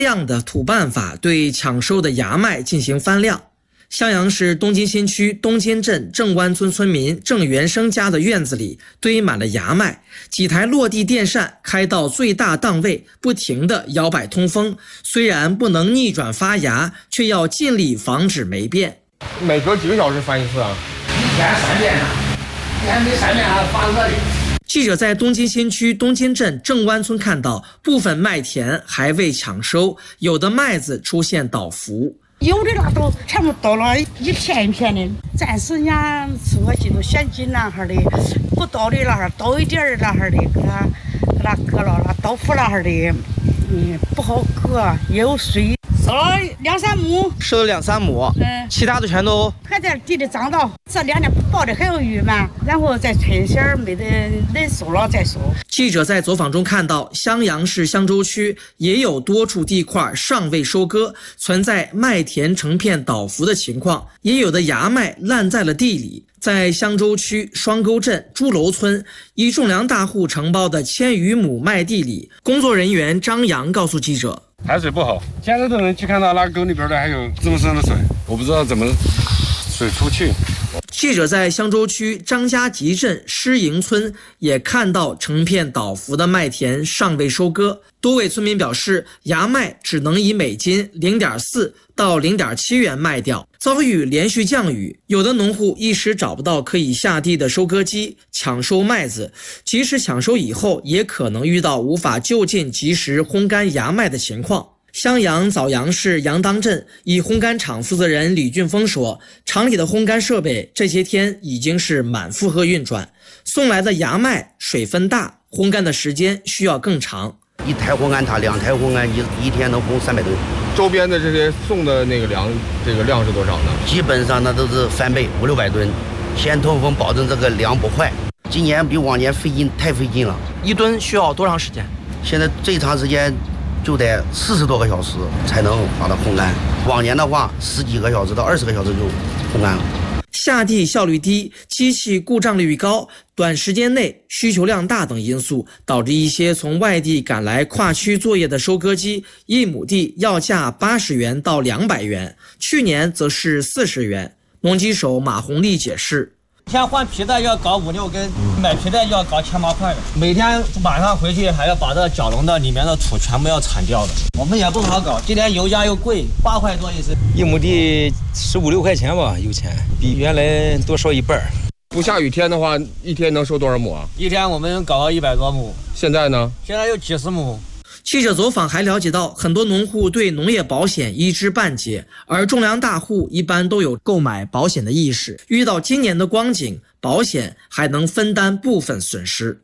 量的土办法对抢收的芽麦进行翻量。襄阳市东金新区东金镇郑湾村村民郑元生家的院子里堆满了芽麦，几台落地电扇开到最大档位，不停地摇摆通风。虽然不能逆转发芽，却要尽力防止霉变。 每隔几个小时翻一次啊？ 一天3遍呢，一天没3遍还发热的。 记者在东金新区东金镇郑湾村看到，部分麦田还未抢收，有的麦子出现倒伏。 有的那都全部倒了一片一片的，暂时人家出个几头现金那哈的，不倒的那哈倒一点那哈的，给它割了，那倒伏那哈的，不好割，也有水。收了2、3亩， 收了2、3亩，其他的全都还在地里长到，这2年不报的还有余嘛，然后再春线没得能收了再收。 记者在走访中看到，襄阳市襄州区也有多处地块尚未收割，存在麦田成片倒伏的情况，也有的芽麦烂在了地里。在襄州区双沟镇朱楼村一种粮大户承包的1000余亩麦地里，工作人员张阳告诉记者， 排水不好，现在都能去看到那沟里边的还有这么深的水，我不知道怎么水出去。 记者在襄州区张家集镇施营村也看到成片倒伏的麦田尚未收割，多位村民表示，芽麦只能以每斤0.4到0.7元卖掉。遭遇连续降雨，有的农户一时找不到可以下地的收割机抢收麦子，即使抢收以后，也可能遇到无法就近及时烘干芽麦的情况。襄阳枣阳市杨当镇一烘干厂负责人李俊峰说，厂里的烘干设备这些天已经是满负荷运转，送来的芽麦水分大，烘干的时间需要更长。 1台烘干塔2台烘干一天能烘300吨。 周边的这些送的那个粮，这个量是多少呢？ 基本上那都是翻倍，500-600吨。先通风，保证这个粮不坏。今年比往年太费劲了。 1吨需要多长时间？ 现在最长时间就得40多个小时才能把它烘干，往年的话10几个小时到20个小时就烘干了。 下地效率低，机器故障率高，短时间内需求量大等因素，导致一些从外地赶来跨区作业的收割机，1亩地要价80元到200元，去年则是40元。农机手马红利解释， 天换皮带要搞5-6根，买皮带要搞7、8块的，每天晚上回去还要把这角笼的里面的土全部要铲掉的。我们也不好搞，今年油价又贵，8块多一升 ，1亩地15、16块钱吧，油钱比原来多收1半。 不下雨天的话，一天能收多少亩啊？ 一天我们搞到100多亩。 现在呢？ 现在有几十亩。 记者走访还了解到，很多农户对农业保险一知半解，而种粮大户一般都有购买保险的意识，遇到今年的光景，保险还能分担部分损失。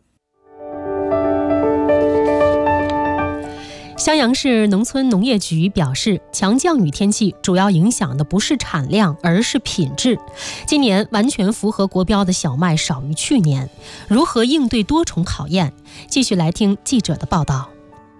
襄阳市农村农业局表示，强降雨天气主要影响的不是产量，而是品质。今年完全符合国标的小麦少于去年，如何应对多重考验？继续来听记者的报道。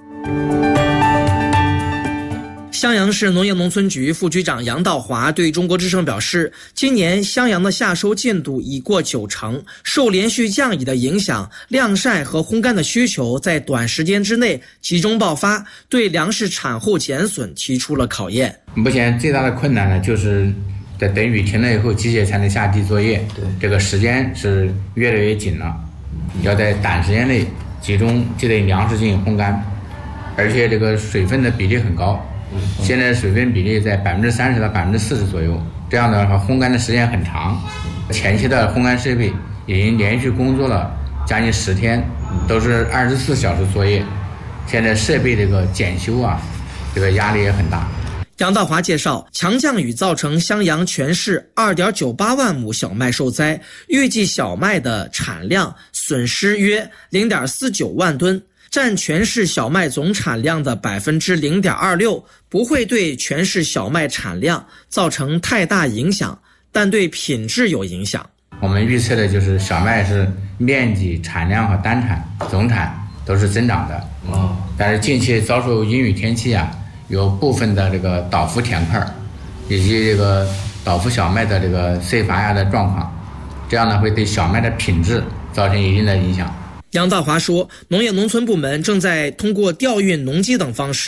襄阳市农业农村局副局长杨道华对中国之声表示，今年襄阳的夏收进度已过90%，受连续降雨的影响，晾晒和烘干的需求在短时间之内集中爆发，对粮食产后减损提出了考验。 目前最大的困难呢，就是在等雨停了以后，机械才能下地作业，这个时间是越来越紧了，要在短时间内集中就对粮食进行烘干，而且这个水分的比例很高。现在水分比例在30%到40%左右，这样的话烘干的时间很长。前期的烘干设备已经连续工作了将近10天，都是24小时作业。现在设备这个检修啊，这个压力也很大。 杨道华介绍，强降雨造成襄阳全市2.98万亩小麦受灾，预计小麦的产量损失约0.49万吨。占全市小麦总产量的0.26%，不会对全市小麦产量造成太大影响，但对品质有影响。 我们预测的就是小麦是面积、产量和单产、总产都是增长的。但是近期遭受阴雨天气啊，有部分的这个倒伏田块，以及这个倒伏小麦的这个碎发芽的状况，这样呢会对小麦的品质造成一定的影响。 杨道华说，农业农村部门正在通过调运农机等方式，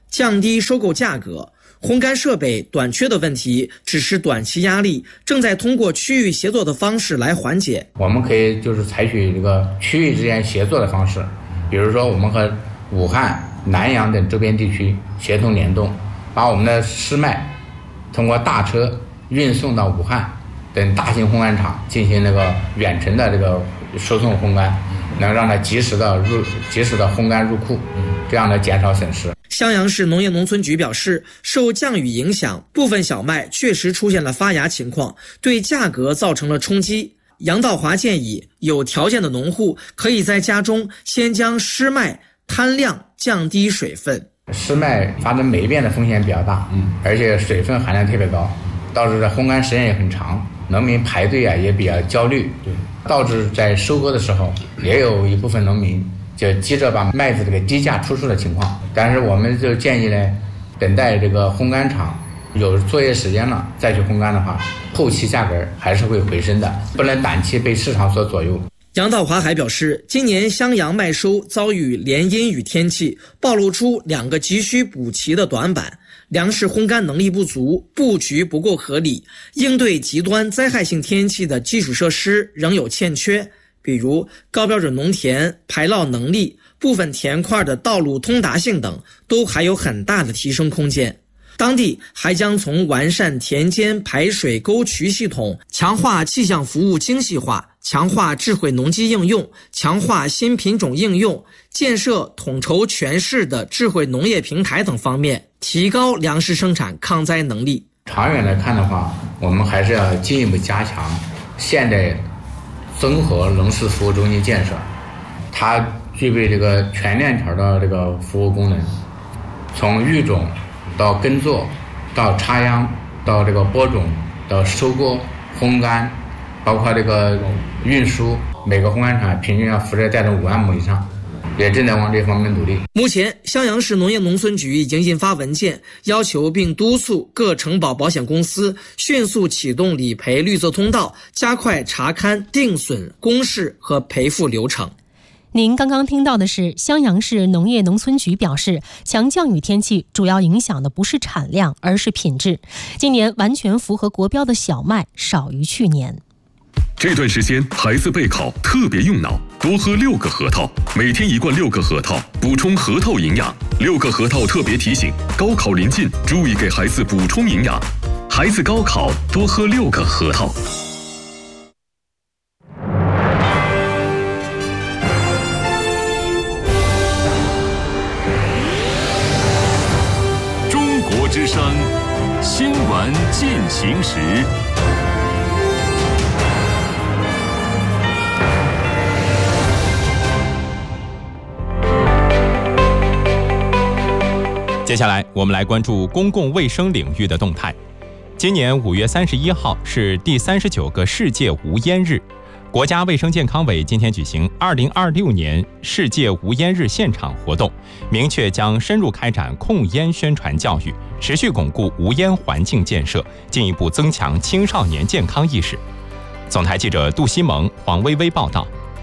降低收购价格。烘干设备短缺的问题只是短期压力，正在通过区域协作的方式来缓解。 我们可以采取这个区域之间协作的方式，比如说我们和武汉、南阳等周边地区协同联动，把我们的湿麦通过大车运送到武汉等大型烘干厂进行远程的输送烘干，能让它及时的烘干入库，这样的减少损失。 襄阳市农业农村局表示，受降雨影响，部分小麦确实出现了发芽情况，对价格造成了冲击。杨道华建议，有条件的农户可以在家中先将湿麦摊晾，降低水分。 湿麦发生霉变的风险比较大，而且水分含量特别高，导致烘干时间也很长，农民排队也比较焦虑，导致在收割的时候也有一部分农民就急着把麦子低价出售的情况。但是我们就建议呢，等待烘干厂有作业时间了再去烘干的话，后期价格还是会回升的，不能短期被市场所左右。 杨道华还表示，今年襄阳麦收遭遇连阴雨天气，暴露出2个急需补齐的短板：粮食烘干能力不足，布局不够合理，应对极端灾害性天气的基础设施仍有欠缺，比如高标准农田排涝能力、部分田块的道路通达性等，都还有很大的提升空间。当地还将从完善田间排水沟渠系统、强化气象服务精细化、强化智慧农机应用、强化新品种应用、建设统筹全市的智慧农业平台等方面，提高粮食生产抗灾能力。 长远来看的话，我们还是要进一步加强现代综合农事服务中心建设，它具备全链条的服务功能，从育种到耕作，到插秧，到播种，到收割、烘干，包括运输，每个烘干厂平均要负责带动5万亩以上，也正在往这方面努力。 目前，襄阳市农业农村局已经印发文件，要求并督促各承保保险公司迅速启动理赔绿色通道，加快查勘定损公示和赔付流程。 您刚刚听到的是襄阳市农业农村局表示，强降雨天气主要影响的不是产量，而是品质。今年完全符合国标的小麦少于去年。 这段时间孩子备考特别用脑，多喝6个核桃，每天1罐6个核桃，补充核桃营养。6个核桃特别提醒，高考临近，注意给孩子补充营养。孩子高考多喝6个核桃。 中国之声新闻进行时。 接下来，我们来关注公共卫生领域的动态。今年5月31号是第39个世界无烟日，国家卫生健康委今天举行2026年世界无烟日现场活动，明确将深入开展控烟宣传教育，持续巩固无烟环境建设，进一步增强青少年健康意识。总台记者杜西蒙、黄薇薇报道。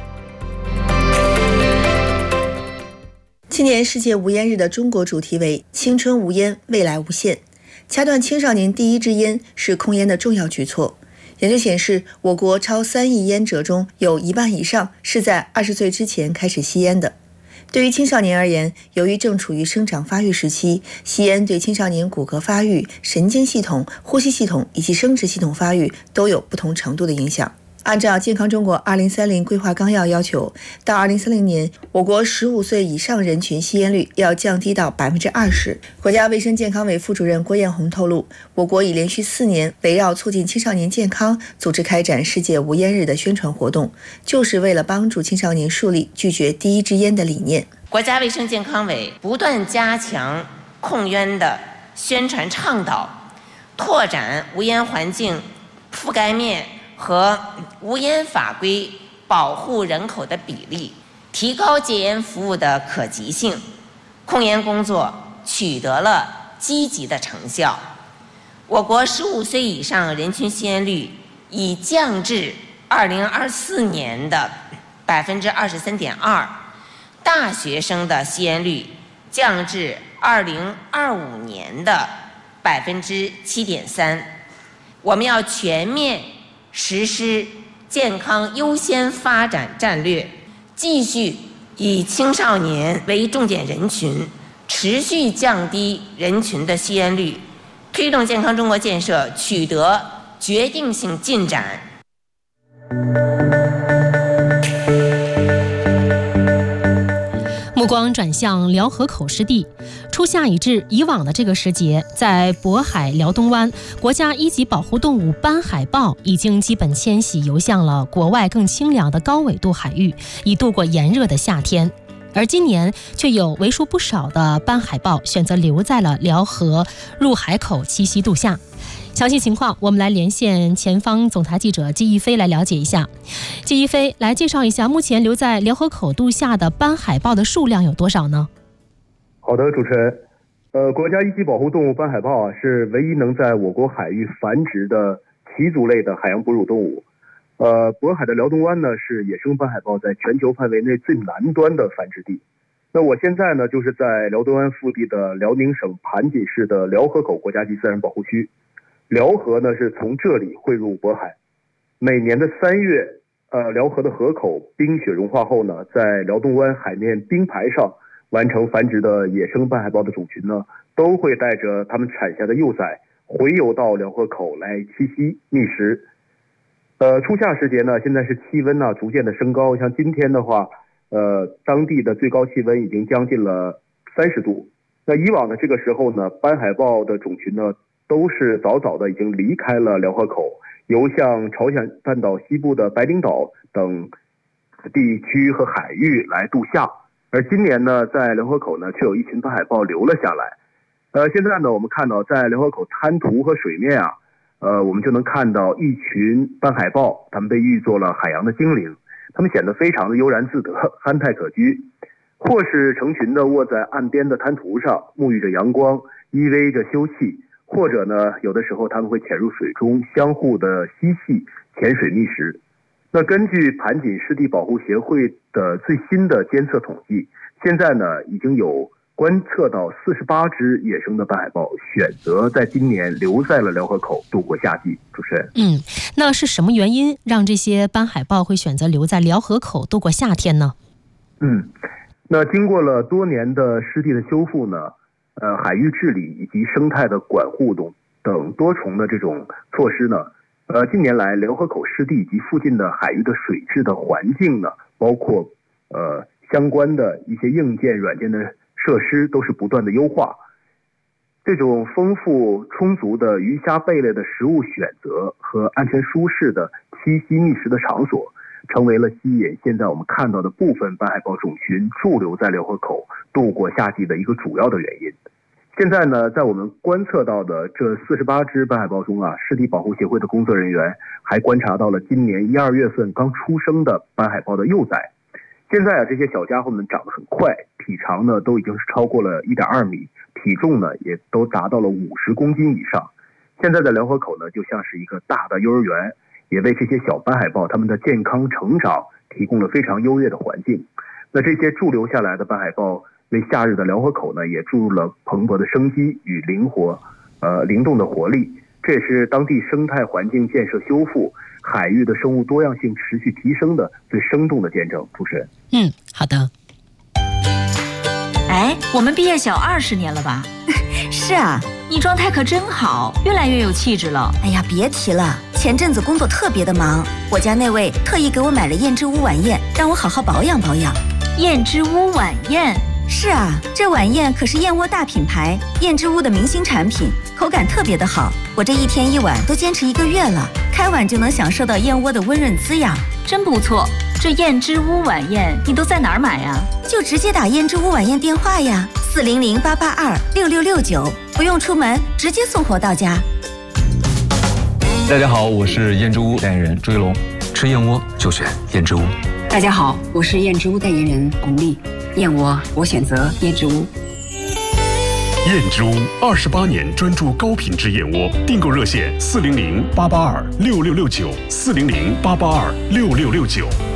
今年世界无烟日的中国主题为青春无烟，未来无限。掐断青少年第一支烟是控烟的重要举措。研究显示，我国超3亿烟者中有1半以上是在20岁之前开始吸烟的。对于青少年而言，由于正处于生长发育时期，吸烟对青少年骨骼发育、神经系统、呼吸系统以及生殖系统发育都有不同程度的影响。按照健康中国2030规划纲要要求，到2030年，我国15岁以上人群吸烟率要降低到20%。国家卫生健康委副主任郭艳红透露，我国已连续4年围绕促进青少年健康，组织开展世界无烟日的宣传活动，就是为了帮助青少年树立拒绝第一支烟的理念。 国家卫生健康委不断加强控烟的宣传倡导，拓展无烟环境覆盖面和无烟法规保护人口的比例，提高戒烟服务的可及性，控烟工作取得了积极的成效。我国15岁以上人群吸烟率已降至2024年的23.2%，大学生的吸烟率降至 2025年的7.3%。我们要全面实施健康优先发展战略，继续以青少年为重点人群，持续降低人群的吸烟率，推动健康中国建设取得决定性进展。 目光转向辽河口湿地，初夏已至，以往的这个时节，在渤海辽东湾，国家1级保护动物斑海豹已经基本迁徙游向了国外更清凉的高纬度海域，以度过炎热的夏天。而今年却有为数不少的斑海豹选择留在了辽河入海口栖息度夏。详细情况，我们来连线前方总台记者季一飞来了解一下。季一飞，来介绍一下目前留在辽河口度夏的斑海豹的数量有多少呢？ 好的，主持人。国家1级保护动物斑海豹是唯一能在我国海域繁殖的鳍足类的海洋哺乳动物。渤海的辽东湾呢是野生斑海豹在全球范围内最南端的繁殖地。那我现在呢就是在辽东湾腹地的辽宁省盘锦市的辽河口国家级自然保护区。辽河呢是从这里汇入渤海。每年的3月，辽河的河口冰雪融化后呢，在辽东湾海面冰排上完成繁殖的野生斑海豹的种群呢，都会带着它们产下的幼崽回游到辽河口来栖息觅食。初夏时节呢，现在是气温呢逐渐的升高，像今天的话，当地的最高气温已经将近了30度。那以往的这个时候呢，斑海豹的种群呢都是早早的已经离开了辽河口，游向朝鲜半岛西部的白领岛等地区和海域来度夏。而今年呢，在辽河口呢，却有一群斑海豹留了下来。现在呢，我们看到在辽河口滩涂和水面啊，我们就能看到一群斑海豹，它们被誉作了海洋的精灵，它们显得非常的悠然自得，憨态可掬，或是成群的卧在岸边的滩涂上，沐浴着阳光，依偎着休憩。或者呢，有的时候他们会潜入水中，相互的嬉戏，潜水觅食。那根据盘锦湿地保护协会的最新的监测统计，现在呢已经有观测到48只野生的斑海豹选择在今年留在了辽河口度过夏季。主持人， 那是什么原因让这些斑海豹会选择留在辽河口度过夏天呢？ 那经过了多年的湿地的修复呢，海域治理以及生态的管护等多重的这种措施呢，近年来辽河口湿地以及附近的海域的水质的环境呢，包括相关的一些硬件软件的设施都是不断的优化。这种丰富充足的鱼虾贝类的食物选择和安全舒适的栖息觅食的场所，成为了吸引现在我们看到的部分斑海豹种群驻留在辽河口度过夏季的一个主要的原因。现在呢，在我们观测到的这48只斑海豹中啊，湿地保护协会的工作人员还观察到了今年1、2月份刚出生的斑海豹的幼崽。现在啊，这些小家伙们长得很快，体长呢都已经是超过了1.2米，体重呢也都达到了50公斤以上。现在的辽河口呢，就像是一个大的幼儿园，也为这些小斑海豹它们的健康成长提供了非常优越的环境。那这些驻留下来的斑海豹为夏日的辽河口呢，也注入了蓬勃的生机与灵动的活力。这也是当地生态环境建设修复、海域的生物多样性持续提升的最生动的见证。主持人， 好的。 哎，我们毕业小20年了吧？ 是啊， 你状态可真好，越来越有气质了。 哎呀，别提了，前阵子工作特别的忙，我家那位特意给我买了燕之屋晚宴，让我好好保养保养。 燕之屋晚宴？ 是啊，这晚宴可是燕窝大品牌燕之屋的明星产品，口感特别的好。我这一天一碗都坚持1个月了，开碗就能享受到燕窝的温润滋养， 真不错。这燕之屋晚宴你都在哪儿买呀？ 就直接打燕之屋晚宴电话呀，400-882-6669，不用出门，直接送货到家。 大家好，我是燕之屋代言人朱一龙，吃燕窝就选燕之屋。 大家好，我是燕之屋代言人巩俐，燕窝我选择燕之屋。 燕之屋28年专注高品质燕窝，订购热线400-882-6669，400-882-6669。